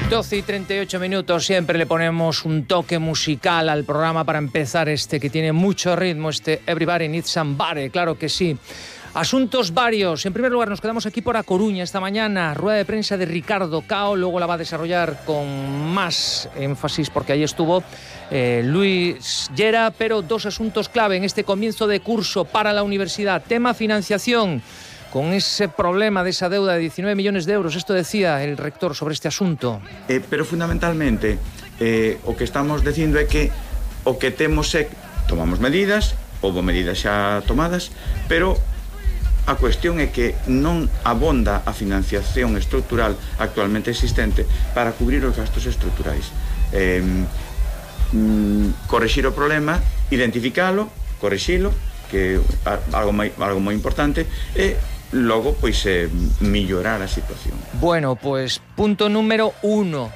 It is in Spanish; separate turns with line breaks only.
12:38, siempre le ponemos un toque musical al programa para empezar que tiene mucho ritmo, Everybody Needs Somebody, claro que sí. Asuntos varios. En primer lugar, nos quedamos aquí por A Coruña esta mañana. Rueda de prensa de Ricardo Cao, luego la va a desarrollar con más énfasis porque ahí estuvo Luis Llera, pero dos asuntos clave en este comienzo de curso para la universidad. Tema financiación. Con ese problema de esa deuda de 19 millones de euros, esto decía el rector sobre este asunto.
Pero fundamentalmente, o que estamos dicindo é que o que temos é tomamos medidas, houve medidas xa tomadas, pero a cuestión é que non abonda a financiación estrutural actualmente existente para cubrir os gastos estruturais. Corrixir o problema, identificalo, corrixilo, que é algo moi importante, e logo, pois, mellorar a situación.
Bueno, pues punto número 1.